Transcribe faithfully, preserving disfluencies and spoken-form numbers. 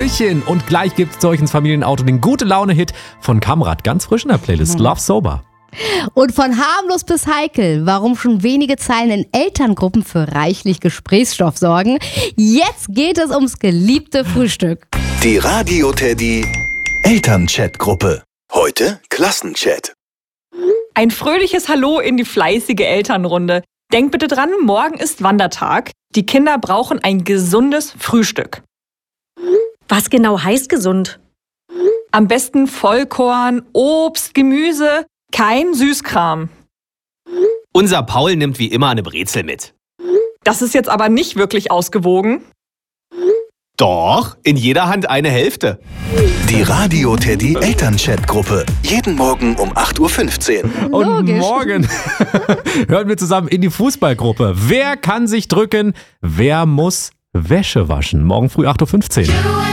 Hallöchen! Und gleich gibt's zu euch ins Familienauto den Gute-Laune-Hit von Kamrat. Ganz frisch in der Playlist. Love Sober. Und von harmlos bis heikel, warum schon wenige Zeilen in Elterngruppen für reichlich Gesprächsstoff sorgen. Jetzt geht es ums geliebte Frühstück. Die Radio Teddy Elternchat-Gruppe. Heute Klassenchat. Ein fröhliches Hallo in die fleißige Elternrunde. Denkt bitte dran, morgen ist Wandertag. Die Kinder brauchen ein gesundes Frühstück. Was genau heißt gesund? Am besten Vollkorn, Obst, Gemüse, kein Süßkram. Unser Paul nimmt wie immer eine Brezel mit. Das ist jetzt aber nicht wirklich ausgewogen. Doch, in jeder Hand eine Hälfte. Die Radio Teddy Elternchat-Gruppe. Jeden Morgen um acht Uhr fünfzehn. Und Logisch. morgen hören wir zusammen in die Fußballgruppe. Wer kann sich drücken? Wer muss Wäsche waschen? Morgen früh acht Uhr fünfzehn.